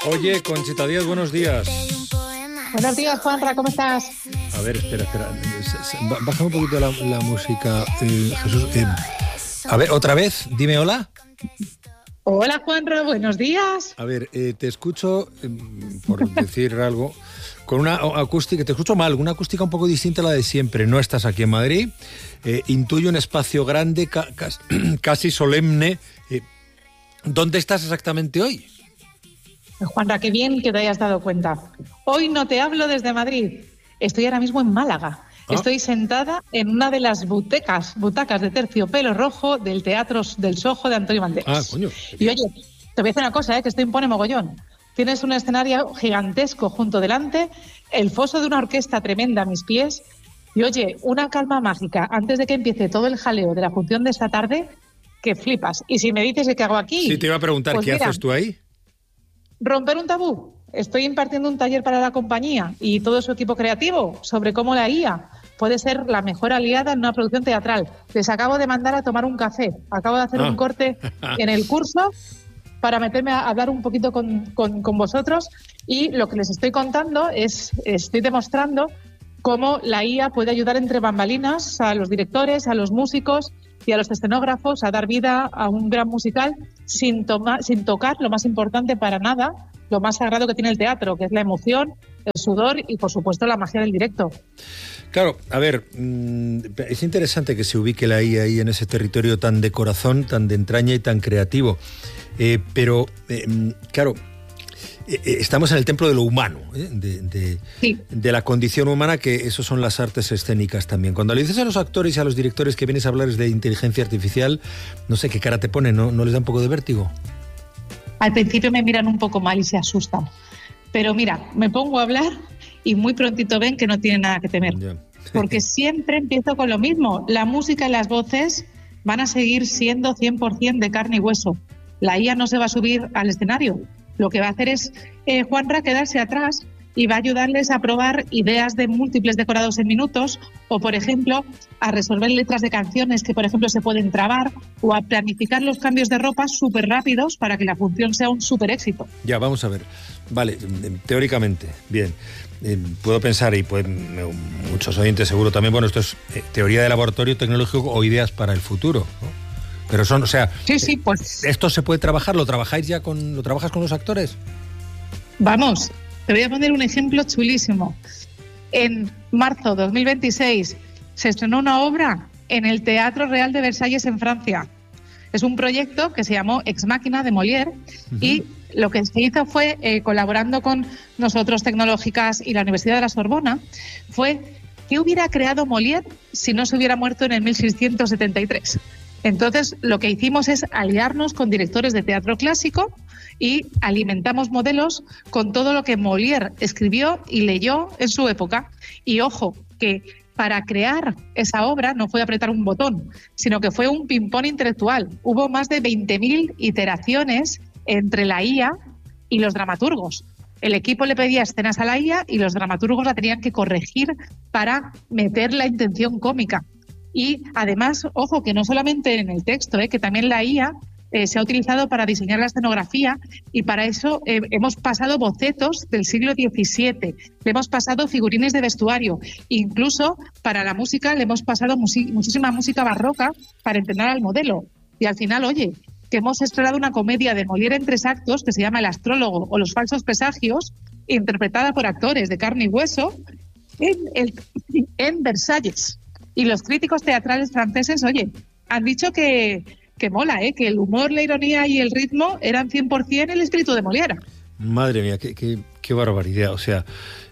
Oye, Conchita Díaz, buenos días. Buenos días, Juanra, ¿cómo estás? A ver, espera. Baja un poquito la música, Jesús. A ver, otra vez, dime hola. Hola, Juanra, buenos días. A ver, te escucho, por decir algo, con una acústica, te escucho mal, una acústica un poco distinta a la de siempre. No estás aquí en Madrid, intuyo un espacio grande, casi solemne. ¿Dónde estás exactamente hoy? Juanra, qué bien que te hayas dado cuenta. Hoy no te hablo desde Madrid, estoy ahora mismo en Málaga. Estoy sentada en una de las butacas de terciopelo rojo del Teatro del Sojo de Antonio Banderas. Coño. Y oye, te voy a decir una cosa, que esto impone mogollón. Tienes un escenario gigantesco junto delante, el foso de una orquesta tremenda a mis pies y oye, una calma mágica antes de que empiece todo el jaleo de la función de esta tarde, que flipas. Y si me dices qué hago aquí... Sí, te iba a preguntar, pues ¿qué haces tú ahí? Romper un tabú. Estoy impartiendo un taller para la compañía y todo su equipo creativo sobre cómo la IA puede ser la mejor aliada en una producción teatral. Les acabo de mandar a tomar un café. Acabo de hacer un corte en el curso para meterme a hablar un poquito con vosotros y lo que les estoy contando estoy demostrando cómo la IA puede ayudar entre bambalinas a los directores, a los músicos y a los escenógrafos a dar vida a un gran musical sin tocar lo más importante para nada, lo más sagrado que tiene el teatro, que es la emoción, el sudor y, por supuesto, la magia del directo. Claro, a ver, es interesante que se ubique la IA ahí en ese territorio tan de corazón, tan de entraña y tan creativo. Pero, claro, estamos en el templo de lo humano, de la condición humana, que eso son las artes escénicas también. Cuando le dices a los actores y a los directores que vienes a hablarles de inteligencia artificial, no sé qué cara te ponen, ¿no les da un poco de vértigo? Al principio me miran un poco mal y se asustan. Pero mira, me pongo a hablar y muy prontito ven que no tienen nada que temer. Yeah. Porque siempre empiezo con lo mismo. La música y las voces van a seguir siendo 100% de carne y hueso. La IA no se va a subir al escenario. Lo que va a hacer es, Juanra, quedarse atrás y va a ayudarles a probar ideas de múltiples decorados en minutos o, por ejemplo, a resolver letras de canciones que, por ejemplo, se pueden trabar o a planificar los cambios de ropa súper rápidos para que la función sea un súper éxito. Ya, vamos a ver. Vale, teóricamente, bien. Puedo pensar, y muchos oyentes seguro también, bueno, esto es teoría de laboratorio tecnológico o ideas para el futuro, ¿no? Pero son, o sea, sí, pues... ¿esto se puede trabajar? ¿Lo trabajas con los actores? Vamos, te voy a poner un ejemplo chulísimo. En marzo de 2026 se estrenó una obra en el Teatro Real de Versalles en Francia. Es un proyecto que se llamó Ex Machina de Molière y lo que se hizo fue, colaborando con nosotros Tecnológicas y la Universidad de la Sorbona, fue ¿qué hubiera creado Molière si no se hubiera muerto en el 1673? Entonces, lo que hicimos es aliarnos con directores de teatro clásico y alimentamos modelos con todo lo que Molière escribió y leyó en su época. Y ojo, que para crear esa obra no fue apretar un botón, sino que fue un ping-pong intelectual. Hubo más de 20.000 iteraciones entre la IA y los dramaturgos. El equipo le pedía escenas a la IA y los dramaturgos la tenían que corregir para meter la intención cómica. Y además, ojo, que no solamente en el texto, que también la IA se ha utilizado para diseñar la escenografía y para eso hemos pasado bocetos del siglo XVII, le hemos pasado figurines de vestuario, incluso para la música le hemos pasado muchísima música barroca para entrenar al modelo. Y al final, oye, que hemos explorado una comedia de Molière en 3 actos que se llama El astrólogo o Los falsos presagios, interpretada por actores de carne y hueso en Versalles. Y los críticos teatrales franceses, oye, han dicho que mola, que el humor, la ironía y el ritmo eran 100% el espíritu de Molière. Madre mía, qué barbaridad. O sea,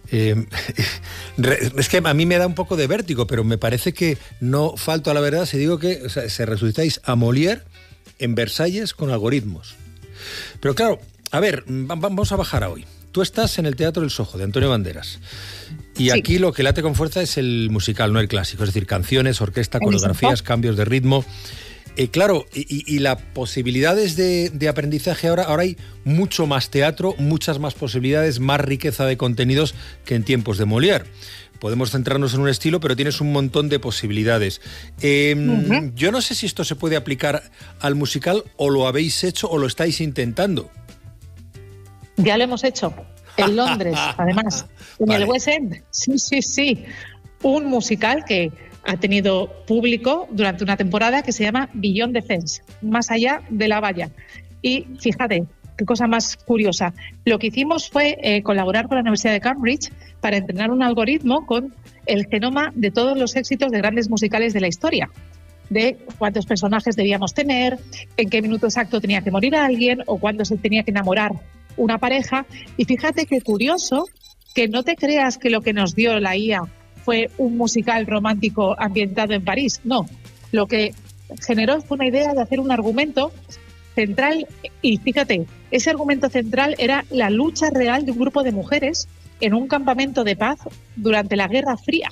es que a mí me da un poco de vértigo, pero me parece que no falto a la verdad si digo que se resucitáis a Molière en Versalles con algoritmos. Pero claro, a ver, vamos a bajar a hoy. Tú estás en el Teatro del Sojo, de Antonio Banderas. Y sí, aquí lo que late con fuerza es el musical, no el clásico. Es decir, canciones, orquesta, coreografías, cambios de ritmo. Claro, y las posibilidades de aprendizaje ahora hay mucho más teatro, muchas más posibilidades, más riqueza de contenidos que en tiempos de Molière. Podemos centrarnos en un estilo, pero tienes un montón de posibilidades. Yo no sé si esto se puede aplicar al musical o lo habéis hecho o lo estáis intentando. Ya lo hemos hecho. En Londres, además. En Vale. el West End. Sí. Un musical que ha tenido público durante una temporada que se llama Beyond the Fence, más allá de la valla. Y fíjate, qué cosa más curiosa. Lo que hicimos fue colaborar con la Universidad de Cambridge para entrenar un algoritmo con el genoma de todos los éxitos de grandes musicales de la historia, de cuántos personajes debíamos tener, en qué minuto exacto tenía que morir alguien o cuándo se tenía que enamorar una pareja. Y fíjate qué curioso que no te creas que lo que nos dio la IA fue un musical romántico ambientado en París. No, lo que generó fue una idea de hacer un argumento central, y fíjate, ese argumento central era la lucha real de un grupo de mujeres en un campamento de paz durante la Guerra Fría.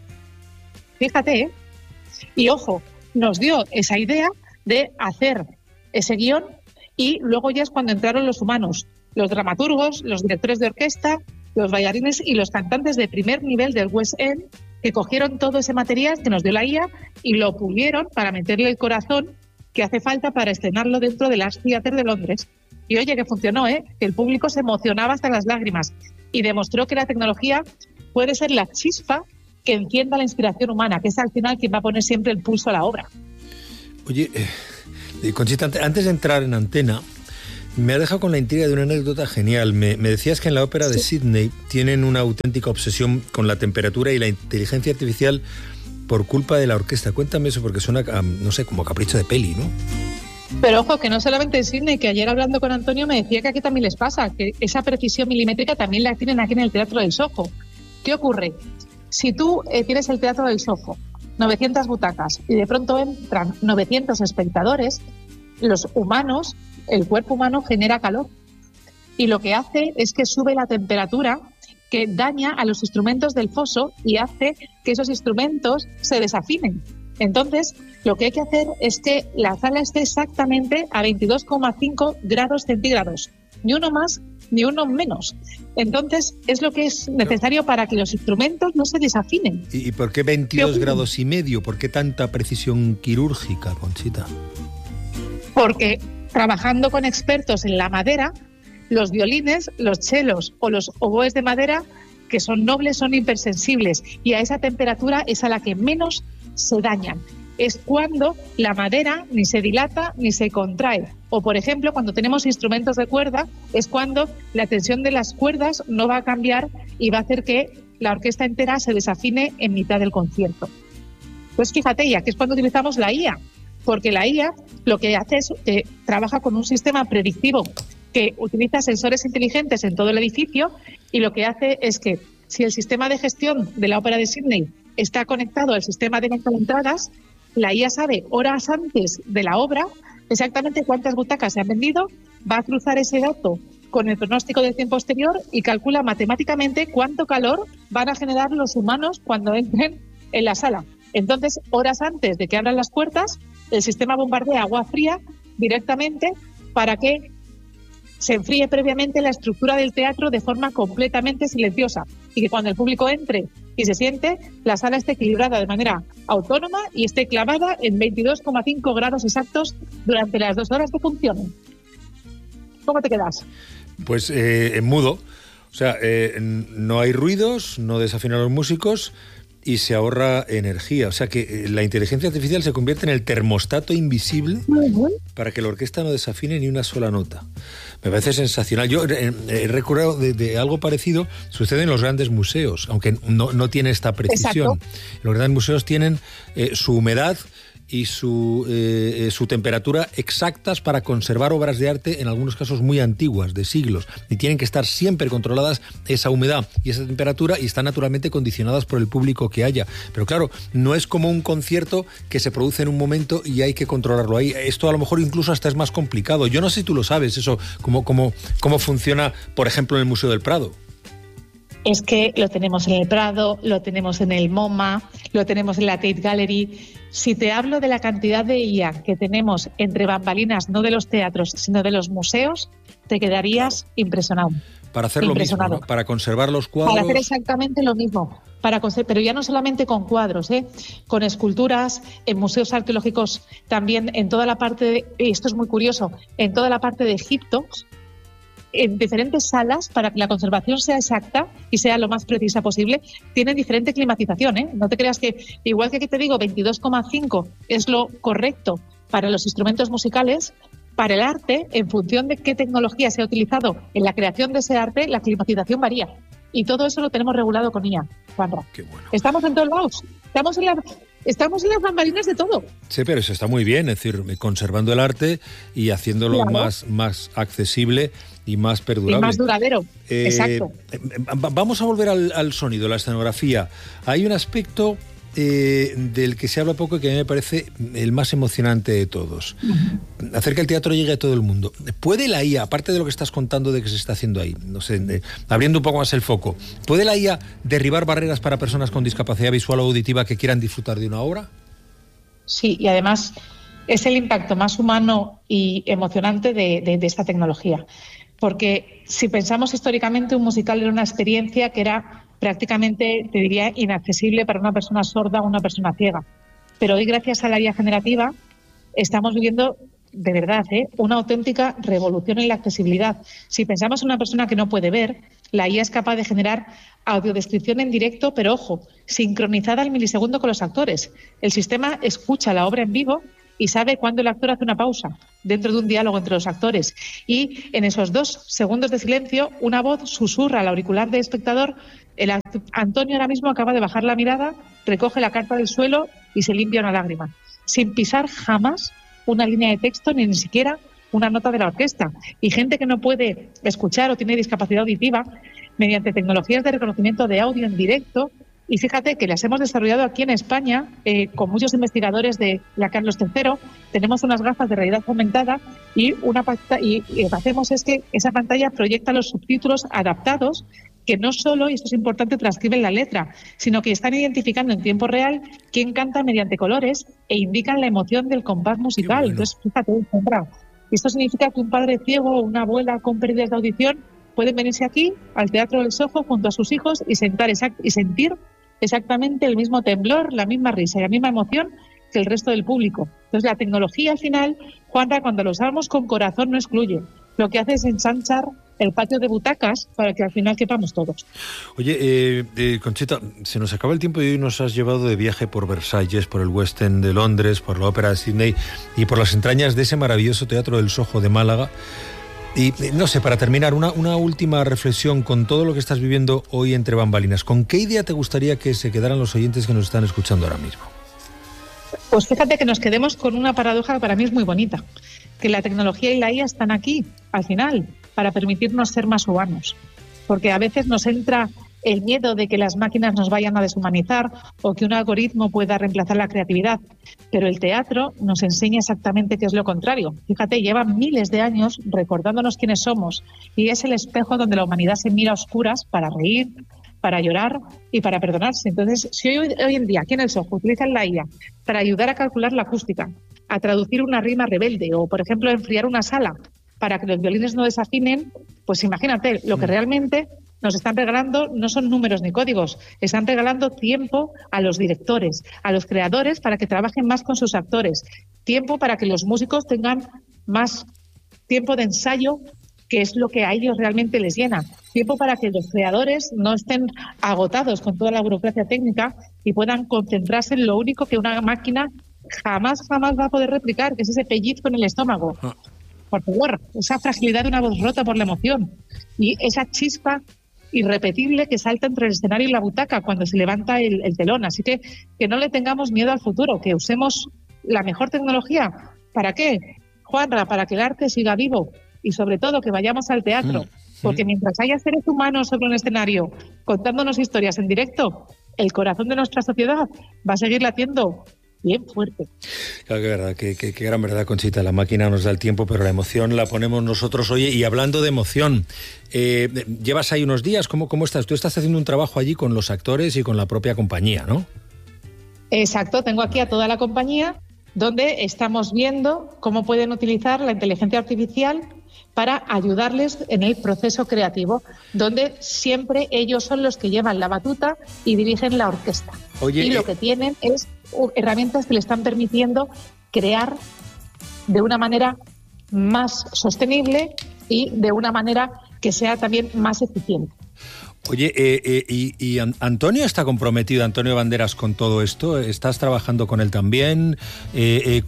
Fíjate, ¿eh? Y ojo, nos dio esa idea de hacer ese guión y luego ya es cuando entraron los humanos, los dramaturgos, los directores de orquesta, los bailarines y los cantantes de primer nivel del West End, que cogieron todo ese material que nos dio la IA y lo pulieron para meterle el corazón que hace falta para estrenarlo dentro del Arts Theatre de Londres. Y oye, que funcionó, ¿eh? Que el público se emocionaba hasta las lágrimas y demostró que la tecnología puede ser la chispa que encienda la inspiración humana, que es al final quien va a poner siempre el pulso a la obra. Oye, Conchita, antes de entrar en antena, me ha dejado con la intriga de una anécdota genial. Me decías que en la ópera de Sydney tienen una auténtica obsesión con la temperatura y la inteligencia artificial por culpa de la orquesta. Cuéntame eso, porque suena, no sé, como capricho de peli, ¿no? Pero ojo, que no solamente en Sydney, que ayer hablando con Antonio me decía que aquí también les pasa, que esa precisión milimétrica también la tienen aquí en el Teatro del Soho. ¿Qué ocurre? Si tú tienes el Teatro del Soho, 900 butacas, y de pronto entran 900 espectadores, los humanos, el cuerpo humano genera calor. Y lo que hace es que sube la temperatura, que daña a los instrumentos del foso y hace que esos instrumentos se desafinen. Entonces, lo que hay que hacer es que la sala esté exactamente a 22,5 grados centígrados. Ni uno más, ni uno menos. Entonces, es lo que es necesario para que los instrumentos no se desafinen. ¿Y por qué 22 grados y medio? ¿Por qué tanta precisión quirúrgica, Conchita? Porque trabajando con expertos en la madera, los violines, los chelos o los oboes de madera, que son nobles, son hipersensibles, y a esa temperatura es a la que menos se dañan. Es cuando la madera ni se dilata ni se contrae. O, por ejemplo, cuando tenemos instrumentos de cuerda, es cuando la tensión de las cuerdas no va a cambiar y va a hacer que la orquesta entera se desafine en mitad del concierto. Pues fíjate, ya que es cuando utilizamos la IA, porque la IA lo que hace es que trabaja con un sistema predictivo que utiliza sensores inteligentes en todo el edificio, y lo que hace es que si el sistema de gestión de la Ópera de Sydney está conectado al sistema de venta de entradas, la IA sabe horas antes de la obra exactamente cuántas butacas se han vendido, va a cruzar ese dato con el pronóstico del tiempo exterior y calcula matemáticamente cuánto calor van a generar los humanos cuando entren en la sala. Entonces, horas antes de que abran las puertas, el sistema bombardea agua fría directamente para que se enfríe previamente la estructura del teatro de forma completamente silenciosa y que cuando el público entre y se siente, la sala esté equilibrada de manera autónoma y esté clavada en 22,5 grados exactos durante las 2 horas de función. ¿Cómo te quedas? Pues en mudo. O sea, no hay ruidos, no desafinan los músicos y se ahorra energía. O sea que la inteligencia artificial se convierte en el termostato invisible para que la orquesta no desafine ni una sola nota. Me parece sensacional. Yo he recordado de algo parecido, sucede en los grandes museos, aunque no tiene esta precisión. Exacto. Los grandes museos tienen su humedad y su temperatura exactas para conservar obras de arte, en algunos casos muy antiguas, de siglos, y tienen que estar siempre controladas esa humedad y esa temperatura, y están naturalmente condicionadas por el público que haya. Pero claro, no es como un concierto que se produce en un momento y hay que controlarlo ahí. Esto a lo mejor incluso hasta es más complicado. Yo no sé si tú lo sabes, eso, cómo funciona, por ejemplo, en el Museo del Prado. Es que lo tenemos en el Prado, lo tenemos en el MoMA, lo tenemos en la Tate Gallery. Si te hablo de la cantidad de IA que tenemos entre bambalinas, no de los teatros, sino de los museos, te quedarías impresionado. Para hacer lo mismo, ¿no? Para conservar los cuadros. Para hacer exactamente lo mismo. Pero ya no solamente con cuadros, con esculturas, en museos arqueológicos también, en toda la parte, y esto es muy curioso, en toda la parte de Egipto, en diferentes salas, para que la conservación sea exacta y sea lo más precisa posible, tienen diferente climatización, ¿eh? No te creas que, igual que aquí te digo, 22,5 es lo correcto para los instrumentos musicales, para el arte, en función de qué tecnología se ha utilizado en la creación de ese arte, la climatización varía. Y todo eso lo tenemos regulado con IA, Juanra. Qué bueno. Estamos en todos lados. Estamos en las bambalinas de todo. Sí, pero eso está muy bien, es decir, conservando el arte y haciéndolo más accesible y más perdurable. Y más duradero, exacto. Vamos a volver al sonido, la escenografía. Hay un aspecto del que se habla poco y que a mí me parece el más emocionante de todos. Uh-huh. Hacer que el teatro llegue a todo el mundo. ¿Puede la IA, aparte de lo que estás contando de que se está haciendo ahí, no sé, abriendo un poco más el foco, ¿puede la IA derribar barreras para personas con discapacidad visual o auditiva que quieran disfrutar de una obra? Sí, y además es el impacto más humano y emocionante de esta tecnología. Porque si pensamos históricamente, un musical era una experiencia que era prácticamente, te diría, inaccesible para una persona sorda o una persona ciega. Pero hoy, gracias a la IA generativa, estamos viviendo, de verdad, una auténtica revolución en la accesibilidad. Si pensamos en una persona que no puede ver, la IA es capaz de generar audiodescripción en directo, pero ojo, sincronizada al milisegundo con los actores. El sistema escucha la obra en vivo y sabe cuándo el actor hace una pausa dentro de un diálogo entre los actores. Y en esos 2 segundos de silencio, una voz susurra al auricular del espectador: Antonio ahora mismo acaba de bajar la mirada, recoge la carta del suelo y se limpia una lágrima, sin pisar jamás una línea de texto ni siquiera una nota de la orquesta. Y gente que no puede escuchar o tiene discapacidad auditiva, mediante tecnologías de reconocimiento de audio en directo, y fíjate que las hemos desarrollado aquí en España con muchos investigadores de la Carlos III. Tenemos unas gafas de realidad aumentada y lo que hacemos es que esa pantalla proyecta los subtítulos adaptados, que no solo, y esto es importante, transcriben la letra, sino que están identificando en tiempo real quién canta mediante colores e indican la emoción del compás musical. Bueno. Entonces, fíjate, esto significa que un padre ciego o una abuela con pérdidas de audición pueden venirse aquí al Teatro del Soho junto a sus hijos y sentir exactamente el mismo temblor, la misma risa y la misma emoción que el resto del público. Entonces, la tecnología al final, Juanra, cuando lo usamos con corazón, no excluye. Lo que hace es ensanchar el patio de butacas para que al final quepamos todos. Oye, Conchita, se nos acaba el tiempo y hoy nos has llevado de viaje por Versalles, por el West End de Londres, por la Ópera de Sydney y por las entrañas de ese maravilloso Teatro del Soho de Málaga. Y no sé, para terminar, una última reflexión con todo lo que estás viviendo hoy entre bambalinas. ¿Con qué idea te gustaría que se quedaran los oyentes que nos están escuchando ahora mismo? Pues fíjate que nos quedemos con una paradoja que para mí es muy bonita, que la tecnología y la IA están aquí, al final, para permitirnos ser más humanos. Porque a veces nos entra el miedo de que las máquinas nos vayan a deshumanizar o que un algoritmo pueda reemplazar la creatividad. Pero el teatro nos enseña exactamente qué es lo contrario. Fíjate, lleva miles de años recordándonos quiénes somos y es el espejo donde la humanidad se mira a oscuras para reír, para llorar y para perdonarse. Entonces, si hoy en día aquí en el Soho utilizan la IA para ayudar a calcular la acústica, a traducir una rima rebelde o, por ejemplo, a enfriar una sala para que los violines no desafinen, pues imagínate, lo que realmente nos están regalando no son números ni códigos, están regalando tiempo a los directores, a los creadores para que trabajen más con sus actores, tiempo para que los músicos tengan más tiempo de ensayo, que es lo que a ellos realmente les llena, tiempo para que los creadores no estén agotados con toda la burocracia técnica y puedan concentrarse en lo único que una máquina jamás va a poder replicar, que es ese pellizco en el estómago. Por favor, esa fragilidad de una voz rota por la emoción y esa chispa irrepetible que salta entre el escenario y la butaca cuando se levanta el telón. Así que no le tengamos miedo al futuro, que usemos la mejor tecnología. ¿Para qué, Juanra? Para que el arte siga vivo y sobre todo que vayamos al teatro, porque mientras haya seres humanos sobre un escenario contándonos historias en directo, el corazón de nuestra sociedad va a seguir latiendo bien fuerte. Claro, que verdad, qué gran verdad, Conchita. La máquina nos da el tiempo, pero la emoción la ponemos nosotros. Oye, y hablando de emoción, llevas ahí unos días, ¿cómo estás? Tú estás haciendo un trabajo allí con los actores y con la propia compañía, ¿no? Exacto, tengo aquí a toda la compañía, donde estamos viendo cómo pueden utilizar la inteligencia artificial para ayudarles en el proceso creativo, donde siempre ellos son los que llevan la batuta y dirigen la orquesta. Oye, y lo que tienen es herramientas que le están permitiendo crear de una manera más sostenible y de una manera que sea también más eficiente. Oye, ¿y Antonio está comprometido, Antonio Banderas, con todo esto? ¿Estás trabajando con él también? ¿Qué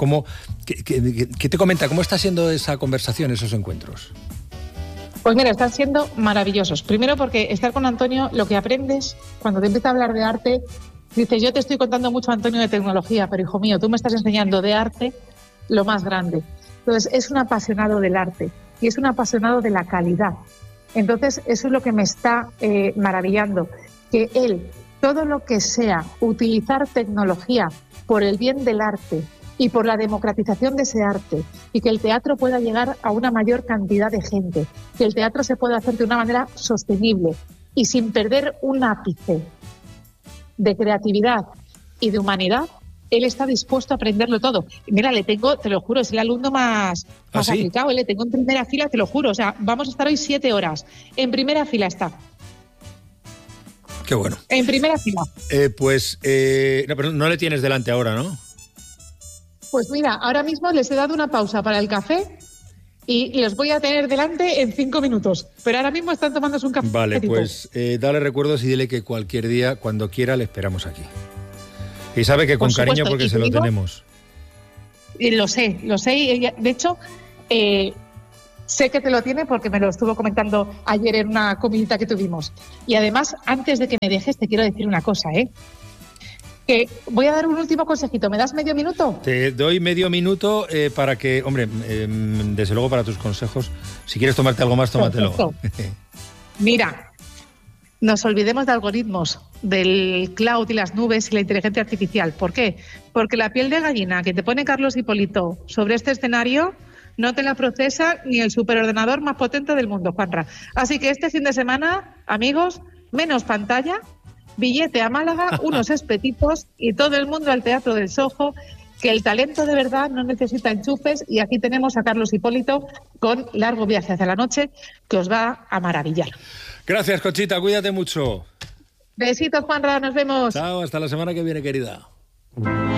te comenta? ¿Cómo está siendo esa conversación, esos encuentros? Pues mira, están siendo maravillosos. Primero porque estar con Antonio, lo que aprendes cuando te empieza a hablar de arte, dices, yo te estoy contando mucho, Antonio, de tecnología, pero hijo mío, tú me estás enseñando de arte lo más grande. Entonces, es un apasionado del arte y es un apasionado de la calidad. Entonces, eso es lo que me está maravillando, que él, todo lo que sea utilizar tecnología por el bien del arte y por la democratización de ese arte, y que el teatro pueda llegar a una mayor cantidad de gente, que el teatro se pueda hacer de una manera sostenible y sin perder un ápice de creatividad y de humanidad, él está dispuesto a aprenderlo todo. Mira, le tengo, te lo juro, es el alumno más ¿sí? aplicado, le tengo en primera fila, te lo juro, o sea, vamos a estar hoy 7 horas. En primera fila está. Qué bueno. En primera fila. No, pero no le tienes delante ahora, ¿no? Pues mira, ahora mismo les he dado una pausa para el café y los voy a tener delante en 5 minutos. Pero ahora mismo están tomándose un café. Vale, pues dale recuerdos y dile que cualquier día, cuando quiera, le esperamos aquí. Y sabe que con cariño, porque se lo tenemos. Lo sé. De hecho, sé que te lo tiene porque me lo estuvo comentando ayer en una comidita que tuvimos. Y además, antes de que me dejes, te quiero decir una cosa, que voy a dar un último consejito. ¿Me das medio minuto? Te doy medio minuto para que, hombre, desde luego para tus consejos, si quieres tomarte algo más, tómatelo. Mira, nos olvidemos de algoritmos, del cloud y las nubes y la inteligencia artificial. ¿Por qué? Porque la piel de gallina que te pone Carlos Hipólito sobre este escenario no te la procesa ni el superordenador más potente del mundo, Juanra. Así que este fin de semana, amigos, menos pantalla, billete a Málaga, unos espetitos y todo el mundo al Teatro del Sojo, que el talento de verdad no necesita enchufes, y aquí tenemos a Carlos Hipólito con Largo viaje hacia la noche, que os va a maravillar. Gracias, Conchita, cuídate mucho. Besitos, Juanra, nos vemos. Chao, hasta la semana que viene, querida.